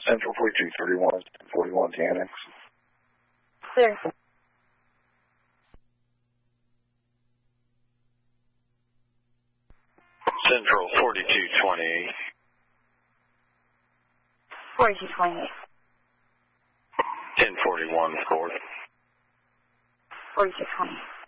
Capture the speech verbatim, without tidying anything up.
Central forty-two thirty-one, forty-one to annex. Clear. Central forty-two twenty-eight. forty-two twenty-eight. ten forty-one, scored. forty-two twenty.